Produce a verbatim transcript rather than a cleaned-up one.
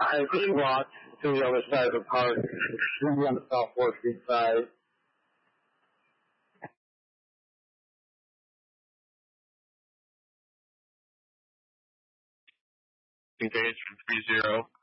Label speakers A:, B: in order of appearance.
A: I did walk to the other side of the park, on the South fourth Street side.
B: Engage from three zero.